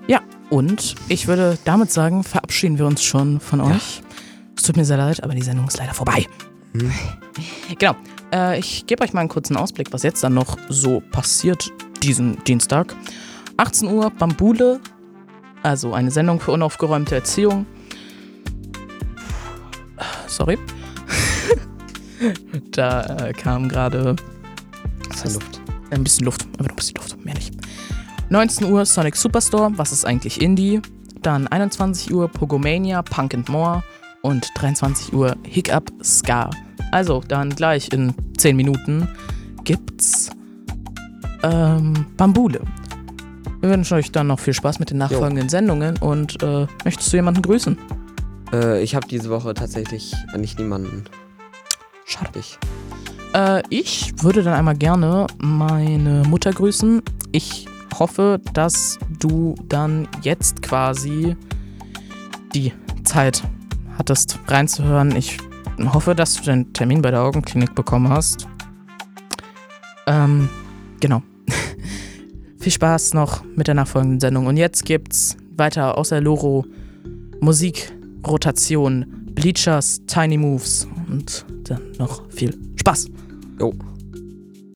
Ja, und ich würde damit sagen, verabschieden wir uns schon von euch. Es tut mir sehr leid, aber die Sendung ist leider vorbei. Genau. Ich gebe euch mal einen kurzen Ausblick, was jetzt dann noch so passiert diesen Dienstag. 18 Uhr Bambule, also eine Sendung für unaufgeräumte Erziehung. Sorry. Da kam gerade ein bisschen Luft, aber ein bisschen Luft, mehr nicht. 19 Uhr Sonic Superstore, was ist eigentlich Indie? Dann 21 Uhr Pogomania, Punk and More und 23 Uhr Hiccup Ska. Also dann gleich in 10 Minuten gibt's Bambule. Wir wünschen euch dann noch viel Spaß mit den nachfolgenden Sendungen und möchtest du jemanden grüßen? Ich habe diese Woche tatsächlich eigentlich niemanden. Schade. Ich würde dann einmal gerne meine Mutter grüßen. Ich hoffe, dass du dann jetzt quasi die Zeit hattest, reinzuhören. Ich hoffe, dass du den Termin bei der Augenklinik bekommen hast. Genau. Viel Spaß noch mit der nachfolgenden Sendung. Und jetzt gibt's weiter außer Loro Musik, Rotation, Bleachers, Tiny Moves und dann noch viel Spaß. Jo.